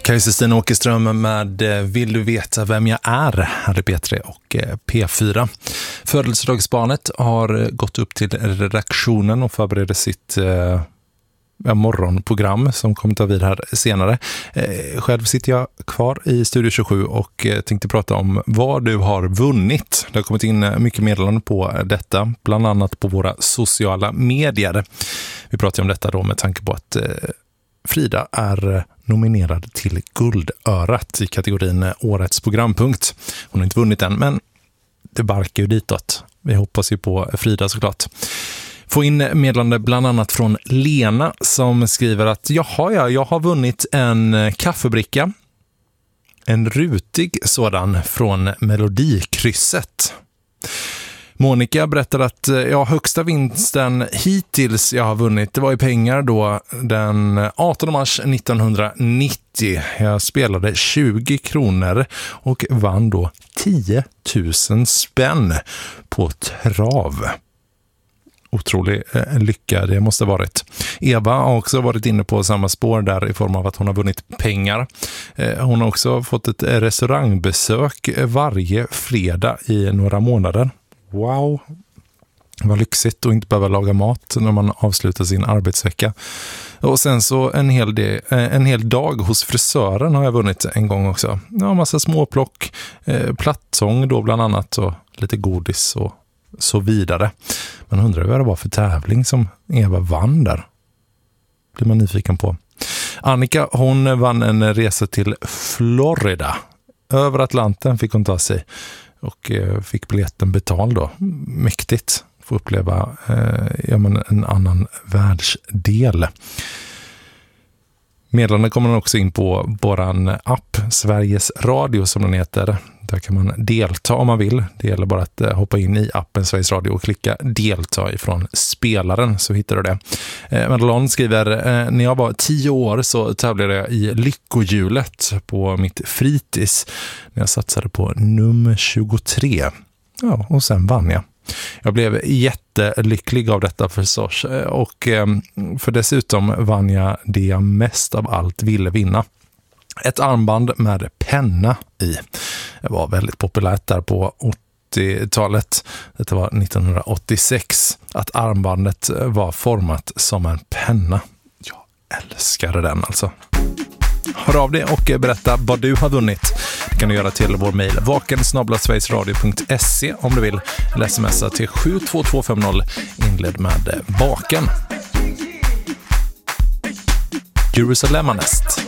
Kajsestin Åkerström med Vill du veta vem jag är? Här är P3 och P4. Födelsedagsbarnet har gått upp till redaktionen och förbereder sitt morgonprogram som kommer ta vid här senare. Själv sitter jag kvar i Studio 27 och tänkte prata om vad du har vunnit. Det har kommit in mycket meddelanden på detta, bland annat på våra sociala medier. Vi pratar om detta då med tanke på att Frida är nominerad till Guldörat i kategorin Årets programpunkt. Hon har inte vunnit än, men det barkar ju ditåt. Vi hoppas ju på Frida såklart. Få in meddelande bland annat från Lena som skriver att jag har vunnit en kaffebricka. En rutig sådan från Melodikrysset. Monica berättar att högsta vinsten hittills jag har vunnit, det var i pengar då den 18 mars 1990. Jag spelade 20 kronor och vann då 10 000 spänn på trav. Otrolig lycka det måste ha varit. Eva har också varit inne på samma spår där i form av att hon har vunnit pengar. Hon har också fått ett restaurangbesök varje fredag i några månader. Wow, vad lyxigt att inte behöva laga mat när man avslutar sin arbetsvecka. Och sen så en hel dag hos frisören har jag vunnit en gång också. Ja, massa småplock, plattsång då bland annat och lite godis och så vidare. Man undrar vad det var för tävling som Eva vann där. Blir man nyfiken på. Annika, hon vann en resa till Florida. Över Atlanten fick hon ta sig. Och fick biljetten betald då. Mäktigt. Få uppleva en annan världsdel. Meddelanden kommer man också in på våran app Sveriges Radio som den heter. Där kan man delta om man vill. Det gäller bara att hoppa in i appen Sveriges Radio och klicka delta ifrån spelaren så hittar du det. Madelon skriver, när jag var 10 år så tävlade jag i lyckohjulet på mitt fritids. När jag satsade på nummer 23. Ja, och sen vann jag. Jag blev jättelycklig av detta förstås och för dessutom vann jag det jag mest av allt ville vinna. Ett armband med penna i. Det var väldigt populärt där på 80-talet. Det var 1986 att armbandet var format som en penna. Jag älskade den alltså. Hör av dig och berätta vad du har vunnit. Det kan du göra till vår mejl vaken@sverigesradio.se om du vill. Eller smsa till 72250 inled med vaken. Jerusalem näst.